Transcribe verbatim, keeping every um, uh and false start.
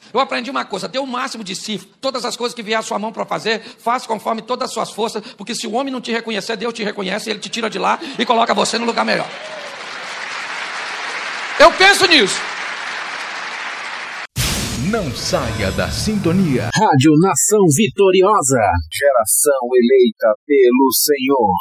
Eu aprendi uma coisa, dê o máximo de si, todas as coisas que vier à sua mão para fazer, faça conforme todas as suas forças, porque se o homem não te reconhecer, Deus te reconhece, ele te tira de lá e coloca você no lugar melhor. Eu penso nisso. Não saia da sintonia. Rádio Nação Vitoriosa. Geração eleita pelo Senhor.